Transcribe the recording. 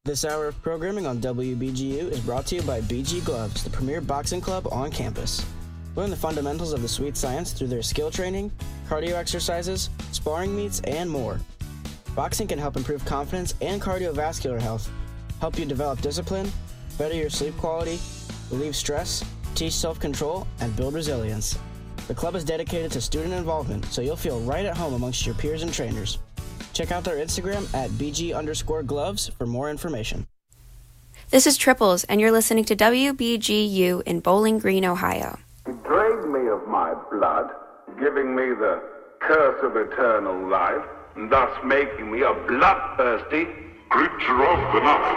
This hour of programming on WBGU is brought to you by BG Gloves, the premier boxing club on campus. Learn the fundamentals of the sweet science through their skill training, cardio exercises, sparring meets, and more. Boxing can help improve confidence and cardiovascular health, help you develop discipline, better your sleep quality, relieve stress, teach self-control, and build resilience. The club is dedicated to student involvement, so you'll feel right at home amongst your peers and trainers. Check out their Instagram at BG_gloves for more information. This is Triples, and you're listening to WBGU in Bowling Green, Ohio. He drained me of my blood, giving me the curse of eternal life, and thus making me a bloodthirsty creature of the night.